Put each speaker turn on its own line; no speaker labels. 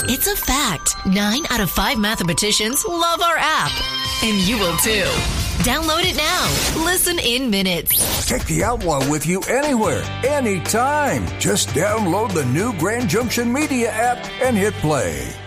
It's a fact. 9 out of 5 mathematicians love our app. And you will too. Download it now. Listen in minutes.
Take the Outlaw with you anywhere, anytime. Just download the new Grand Junction Media app and hit play.